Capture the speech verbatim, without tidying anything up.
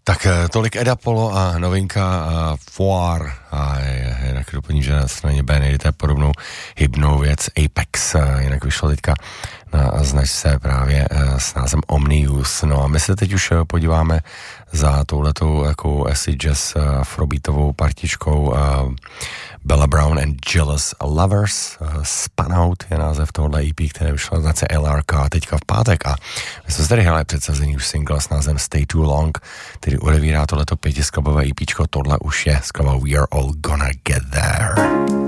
Tak tolik Eda Polo a novinka a Foire a jinak doplním, že na straně B najdete podobnou hybnou věc Apex, jinak vyšlo teďka na značce právě s názvem Omnius. No a my se teď už podíváme za touhletou jako acid jazz afrobeatovou partičkou Bella Brown and Jealous Lovers. Spun Out je název tohohle E P, které vyšlo na značce L R K teďka v pátek a my jsme tady hráli předsazení už single s názvem Stay Too Long, který odevírá tohleto pětiskladbové EPčko, tohle už je skladba We Are All Gonna Get There.